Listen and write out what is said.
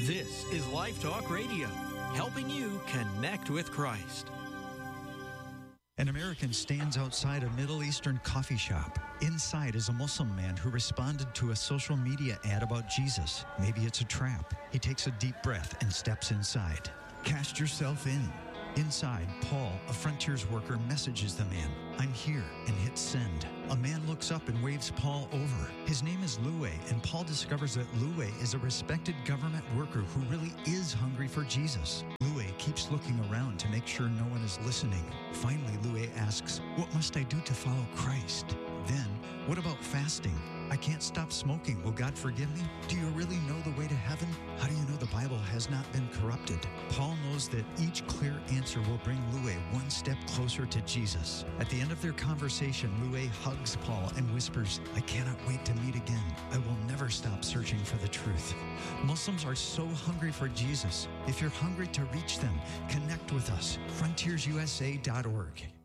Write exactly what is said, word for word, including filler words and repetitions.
This is Life Talk Radio, helping you connect with Christ. An American stands outside a Middle Eastern coffee shop. Inside is a Muslim man who responded to a social media ad about Jesus. Maybe it's a trap. He takes a deep breath and steps inside. Cast yourself in. Inside, Paul, a frontiers worker, messages the man, "I'm here," and hits send. A man looks up and waves Paul over. His name is Lue, and Paul discovers that Lue is a respected government worker who really is hungry for Jesus. Lue keeps looking around to make sure no one is listening. Finally, Lue asks, "What must I do to follow Christ?" Then, "What about fasting? I can't stop smoking. Will God forgive me? Do you really know the way to heaven? How do you know the Bible has not been corrupted?" Paul knows that each clear answer will bring Lue one step closer to Jesus. At the end of their conversation, Lue hugs Paul and whispers, "I cannot wait to meet again. I will never stop searching for the truth." Muslims are so hungry for Jesus. If you're hungry to reach them, connect with us. frontiers u s a dot org.